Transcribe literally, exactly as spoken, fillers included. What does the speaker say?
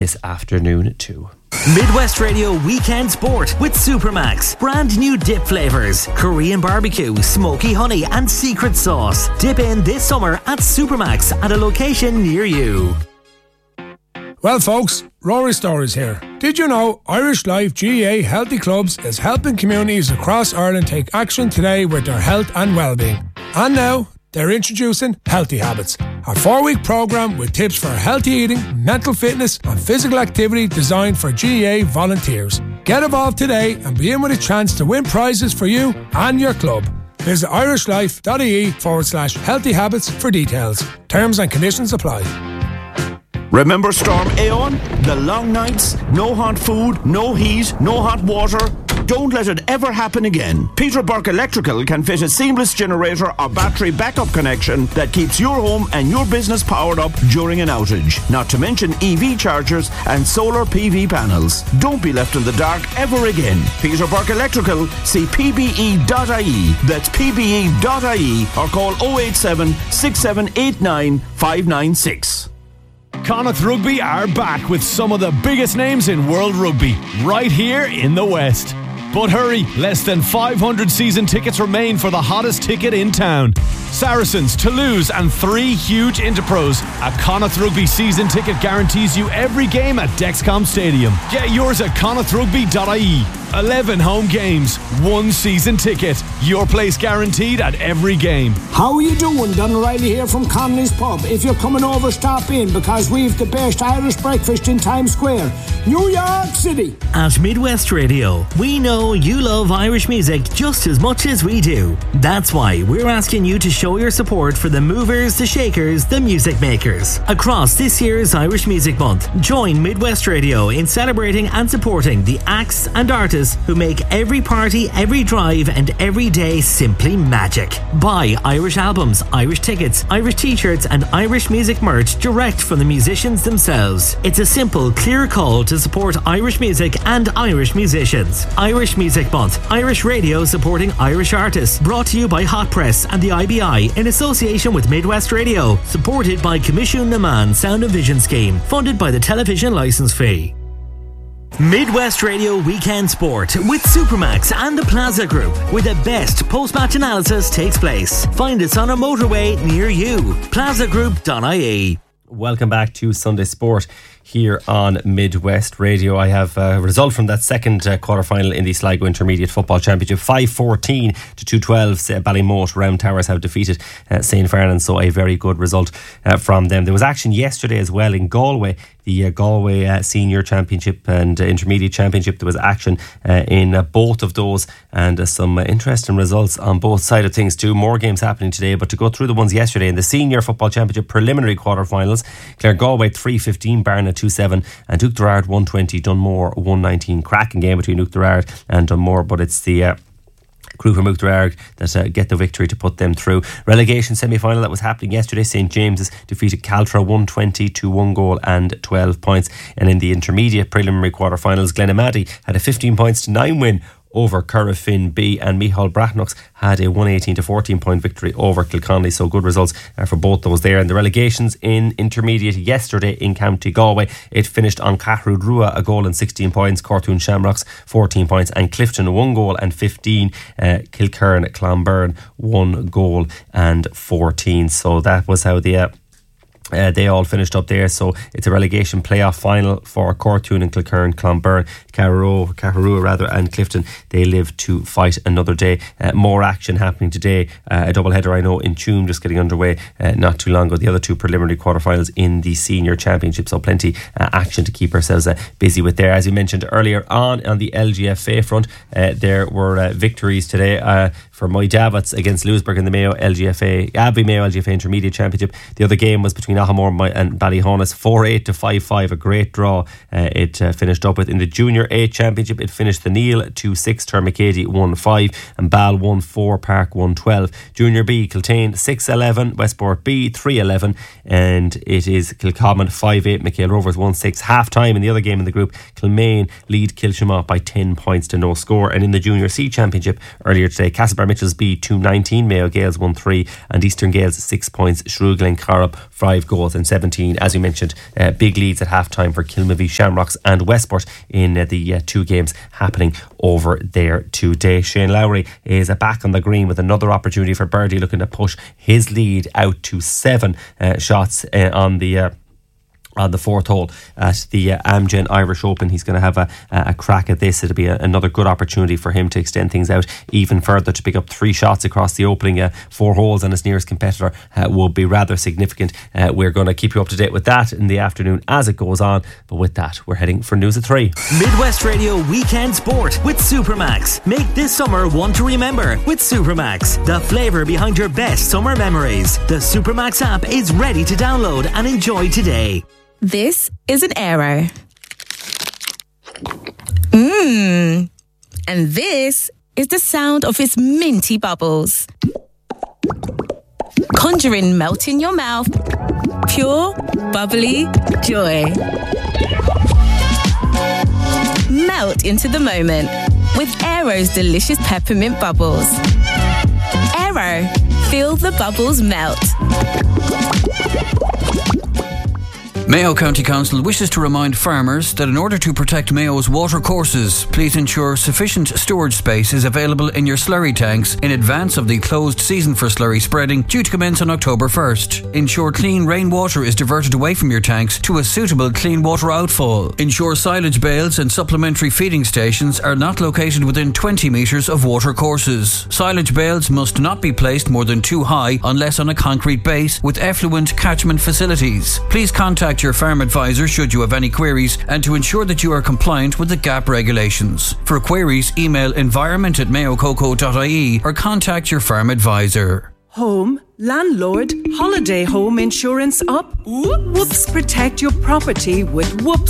this afternoon too. Midwest Radio Weekend Sport with Supermax. Brand new dip flavours, Korean barbecue, smoky honey and secret sauce. Dip in this summer at Supermax at a location near you. Well folks, Rory Stories here. Did you know Irish Life G A A Healthy Clubs is helping communities across Ireland take action today with their health and well-being? And now, they're introducing Healthy Habits, a four-week programme with tips for healthy eating, mental fitness and physical activity designed for G A A volunteers. Get involved today and be in with a chance to win prizes for you and your club. Visit irishlife.ie forward slash healthy habits for details. Terms and conditions apply. Remember Storm Aeon? The long nights, no hot food, no heat, no hot water. Don't let it ever happen again. Peter Burke Electrical can fit a seamless generator or battery backup connection that keeps your home and your business powered up during an outage. Not to mention E V chargers and solar P V panels. Don't be left in the dark ever again. Peter Burke Electrical, see P B E dot I E. That's P B E dot I E or call oh eight seven, six seven eight nine, five nine six. Connacht Rugby are back with some of the biggest names in world rugby right here in the West. But hurry, less than five hundred season tickets remain for the hottest ticket in town. Saracens, Toulouse and three huge Interpros. A Connacht Rugby season ticket guarantees you every game at Dexcom Stadium. Get yours at connacht rugby dot I E. eleven home games, one season ticket. Your place guaranteed at every game. How are you doing? Don O'Reilly here from Connolly's Pub. If you're coming over, stop in because we've the best Irish breakfast in Times Square, New York City. At Midwest Radio, we know you love Irish music just as much as we do. That's why we're asking you to show your support for the movers, the shakers, the music makers. Across this year's Irish Music Month, join Midwest Radio in celebrating and supporting the acts and artists who make every party, every drive and every day simply magic. Buy Irish albums, Irish tickets, Irish t-shirts and Irish music merch direct from the musicians themselves. It's a simple, clear call to support Irish music and Irish musicians. Irish Music Month, Irish Radio supporting Irish artists. Brought to you by Hot Press and the I B I in association with Midwest Radio. Supported by Commission Naman Sound and Vision Scheme. Funded by the television licence fee. Midwest Radio Weekend Sport with Supermax and the Plaza Group, where the best post-match analysis takes place. Find us on a motorway near you. plaza group dot I E. Welcome back to Sunday Sport here on Midwest Radio. I have a result from that second uh, quarter-final in the Sligo Intermediate Football Championship. five fourteen to two twelve. Ballymote Round Towers have defeated uh, Saint Fernand, so a very good result uh, from them. There was action yesterday as well in Galway, the uh, Galway uh, Senior Championship and uh, Intermediate Championship. There was action uh, in uh, both of those and uh, some uh, interesting results on both sides of things too. More games happening today, but to go through the ones yesterday in the Senior Football Championship preliminary quarter-finals, Clare Galway three fifteen, Barna two seven and Duke Derard one twenty, Dunmore one nineteen. Cracking game between Duke Derard and Dunmore, but it's the uh, crew from Duke Derard that uh, get the victory to put them through. Relegation semi-final that was happening yesterday, St James's defeated Caltra one twenty to one goal and twelve points. And in the intermediate preliminary quarter-finals, Glenamaddy had a fifteen points to nine win over Currafin B, and Micheál Brathnux had a one eighteen to fourteen point victory over Kilconnelly. So good results uh, for both those there. And the relegations in intermediate yesterday in County Galway, it finished on Cahrú Rua a goal and sixteen points, Cortoon Shamrocks fourteen points, and Clifton one goal and fifteen, uh, Kilkern Clonberne one goal and fourteen. So that was how the uh, Uh, they all finished up there. So it's a relegation playoff final for Cortoon and Kilkern, Clonberne, Carrow, Cahrú rather, and Clifton. They live to fight another day. Uh, more action happening today. Uh, a double header, I know, in Tuam just getting underway uh, not too long ago. The other two preliminary quarterfinals in the Senior Championship. So plenty uh, action to keep ourselves uh, busy with there. As we mentioned earlier on, on the L G F A front, uh, there were uh, victories today uh, for Moy Davits against Lewisburg in the Mayo L G F A, Abbey Mayo L G F A Intermediate Championship. The other game was between Ahamore and Ballyhonus, four eight to five five, a great draw uh, it uh, finished up with. In the Junior A Championship, it finished the Neil two six, Termacady one five and Bal one four, Park one twelve. Junior B, Kiltane six eleven, Westport B three eleven, and it is Kilcommon five eight, McHale Rovers one six. Half time in the other game in the group, Kilmaine lead Kilshamot by ten points to no score. And in the Junior C Championship earlier today, Castlebar Mitchells B two nineteen, Mayo Gales one three, and Eastern Gales six points, Shrewglen Corrup five goals in seventeen. As we mentioned, uh, big leads at half-time for Kilmavie, Shamrocks and Westport in uh, the uh, two games happening over there today. Shane Lowry is uh, back on the green with another opportunity for birdie, looking to push his lead out to seven uh, shots uh, on the uh, on the fourth hole at the uh, Amgen Irish Open. He's going to have a, a crack at this. It'll be a, another good opportunity for him to extend things out even further, to pick up three shots across the opening uh, four holes, and his nearest competitor uh, will be rather significant. Uh, we're going to keep you up to date with that in the afternoon as it goes on, but with that we're heading for news at three. Midwest Radio Weekend Sport with Supermax. Make this summer one to remember with Supermax, the flavour behind your best summer memories. The Supermax app is ready to download and enjoy today. This is an Aero. Mmm. And this is the sound of its minty bubbles. Conjuring melt in your mouth. Pure, bubbly joy. Melt into the moment with Aero's delicious peppermint bubbles. Aero. Feel the bubbles melt. Mayo County Council wishes to remind farmers that in order to protect Mayo's water courses, please ensure sufficient storage space is available in your slurry tanks in advance of the closed season for slurry spreading, due to commence on October first. Ensure clean rainwater is diverted away from your tanks to a suitable clean water outfall. Ensure silage bales and supplementary feeding stations are not located within twenty metres of water courses. Silage bales must not be placed more than two high unless on a concrete base with effluent catchment facilities. Please contact your farm advisor should you have any queries, and to ensure that you are compliant with the G A P regulations. For queries, email environment at mayococo dot I E or contact your farm advisor. Home, landlord, holiday home insurance up? Whoops! Protect your property with Whoops